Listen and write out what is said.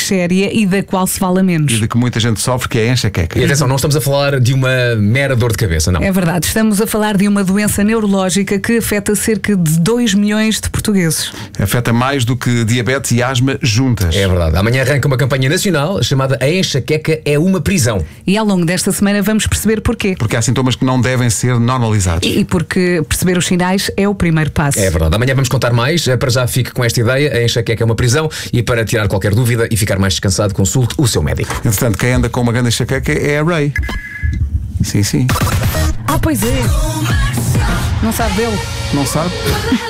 séria e da qual se fala menos. E de que muita gente sofre, que é a enxaqueca. E atenção, não estamos a falar de uma mera dor de cabeça, não. É verdade, estamos a falar de uma doença neurológica que afeta cerca de 2 milhões de portugueses. Afeta mais do que diabetes e asma juntas. É verdade. Amanhã arranca uma campanha nacional chamada A Enxaqueca é uma Prisão. E ao longo desta semana vamos perceber porquê. Porque há sintomas que não devem ser normalizados. E porque perceber os sinais é o primeiro passo. É verdade. Amanhã vamos contar mais. Para já fique com esta ideia. A enxaqueca é uma prisão. E para tirar qualquer dúvida e ficar mais descansado, consulte o seu médico. Entretanto, quem anda com uma grande enxaqueca é a Ray. Sim, sim. Ah, pois é. Não sabe dele. Não sabe?